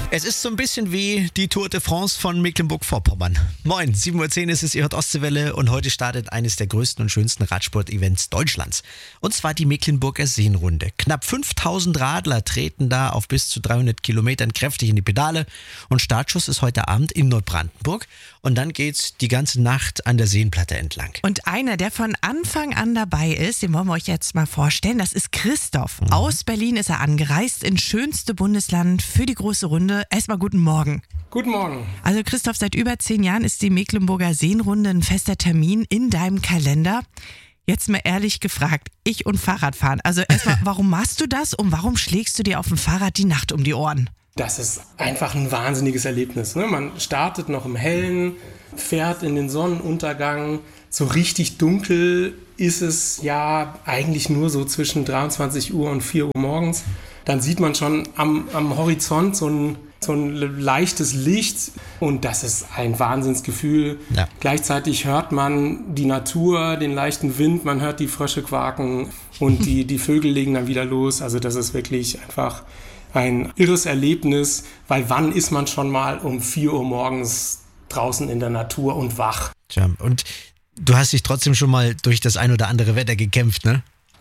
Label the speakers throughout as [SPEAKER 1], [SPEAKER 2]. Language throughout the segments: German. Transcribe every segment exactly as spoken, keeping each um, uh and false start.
[SPEAKER 1] Es ist so ein bisschen wie die Tour de France von Mecklenburg-Vorpommern. Moin, sieben Uhr zehn ist es, ihr hört Ostseewelle und heute startet eines der größten und schönsten Radsport-Events Deutschlands. Und zwar die Mecklenburger Seenrunde. Knapp fünftausend Radler treten da auf bis zu dreihundert Kilometern kräftig in die Pedale und Startschuss ist heute Abend in Neubrandenburg und dann geht's die ganze Nacht an der Seenplatte entlang.
[SPEAKER 2] Und einer, der von Anfang an dabei ist, den wollen wir euch jetzt mal vorstellen, das ist Christoph.
[SPEAKER 1] Mhm.
[SPEAKER 2] Aus Berlin ist er angereist ins schönste Bundesland für die große Runde. Erstmal guten Morgen.
[SPEAKER 3] Guten Morgen.
[SPEAKER 2] Also Christoph, seit über zehn Jahren ist die Mecklenburger Seenrunde ein fester Termin in deinem Kalender. Jetzt mal ehrlich gefragt, ich und Fahrradfahren. Also erstmal, warum machst du das und warum schlägst du dir auf dem Fahrrad die Nacht um die Ohren?
[SPEAKER 3] Das ist einfach ein wahnsinniges Erlebnis. Ne? Man startet noch im Hellen, fährt in den Sonnenuntergang. So richtig dunkel ist es ja eigentlich nur so zwischen dreiundzwanzig Uhr und vier Uhr morgens. Dann sieht man schon am, am Horizont so ein, so ein leichtes Licht und das ist ein Wahnsinnsgefühl.
[SPEAKER 1] Ja.
[SPEAKER 3] Gleichzeitig hört man die Natur, den leichten Wind, man hört die Frösche quaken und die, die Vögel legen dann wieder los. Also das ist wirklich einfach ein irres Erlebnis, weil wann ist man schon mal um vier Uhr morgens draußen in der Natur und wach?
[SPEAKER 1] Tja, und du hast dich trotzdem schon mal durch das ein oder andere Wetter gekämpft, ne?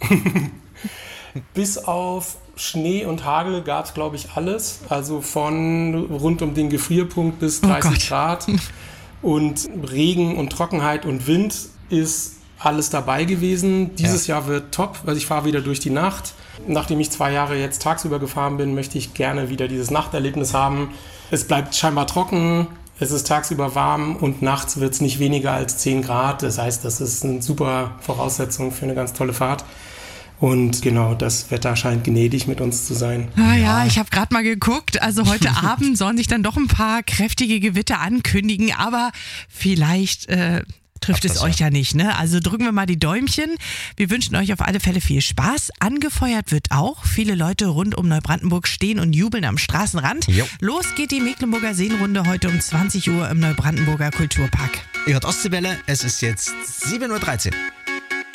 [SPEAKER 3] Bis auf Schnee und Hagel gab es, glaube ich, alles. Also von rund um den Gefrierpunkt bis dreißig
[SPEAKER 2] Oh
[SPEAKER 3] Grad. Und Regen und Trockenheit und Wind ist alles dabei gewesen. Dieses ja. Jahr wird top, weil ich fahre wieder durch die Nacht. Nachdem ich zwei Jahre jetzt tagsüber gefahren bin, möchte ich gerne wieder dieses Nachterlebnis haben. Es bleibt scheinbar trocken. Es ist tagsüber warm und nachts wird es nicht weniger als zehn Grad. Das heißt, das ist eine super Voraussetzung für eine ganz tolle Fahrt. Und genau, das Wetter scheint gnädig mit uns zu sein.
[SPEAKER 2] Ah ja, ich habe gerade mal geguckt. Also heute Abend sollen sich dann doch ein paar kräftige Gewitter ankündigen. Aber vielleicht äh, trifft es euch ja nicht, ne? Also drücken wir mal die Däumchen. Wir wünschen euch auf alle Fälle viel Spaß. Angefeuert wird auch. Viele Leute rund um Neubrandenburg stehen und jubeln am Straßenrand.
[SPEAKER 1] Jo.
[SPEAKER 2] Los geht die Mecklenburger Seenrunde heute um zwanzig Uhr im Neubrandenburger Kulturpark.
[SPEAKER 1] Ihr hört Ostseewelle, es ist jetzt sieben Uhr dreizehn.